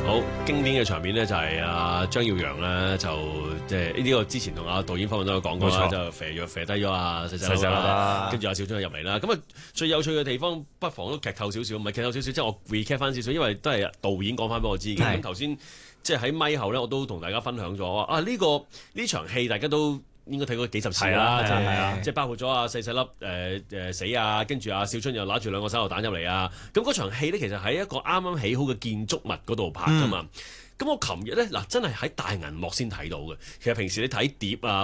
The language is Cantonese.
好經典嘅場面咧，就係張耀揚咧，就即係呢個之前同導演訪問都有講過啦， 冇錯就肥低咗細細粒啦， 跟住小春入嚟啦。咁啊最有趣嘅地方，不妨都劇透少少，唔係劇透少少，即係我 recap 翻少少，因為都係導演講翻俾我知嘅。咁頭先即係喺咪後咧，我都同大家分享咗話呢場戲大家都應該睇過幾十次啦，即係包括咗細粒死啊，跟住小春又攞住2個手榴彈入嚟啊。咁嗰場戲咧，其實喺一個啱啱起好嘅建築物嗰度拍噶嘛。咁我琴日咧真係喺大銀幕先睇到嘅。其實平時你睇碟啊